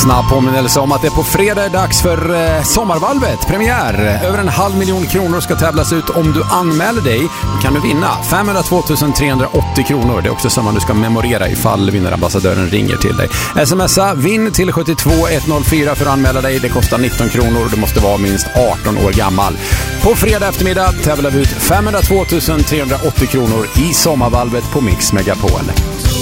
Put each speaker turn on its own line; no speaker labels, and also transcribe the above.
Snabb påminnelse om att det på fredag är dags för Sommarvalvet, premiär. Över 500 000 kronor ska tävlas ut om du anmäler dig. Då kan du vinna 502 380 kronor. Det är också summan du ska memorera ifall vinnarambassadören ringer till dig. Smsa vinn till 72104 för att anmäla dig. Det kostar 19 kronor. Du måste vara minst 18 år gammal. På fredag eftermiddag tävlar vi ut 502 380 kronor i Sommarvalvet på Mix Megapol.